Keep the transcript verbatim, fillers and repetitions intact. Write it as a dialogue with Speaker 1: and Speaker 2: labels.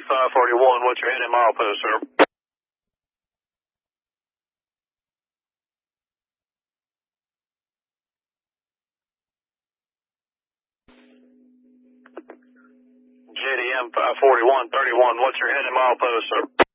Speaker 1: five forty-one, what's your heading milepost, sir? J D M five forty-one thirty-one, what's your heading milepost, sir?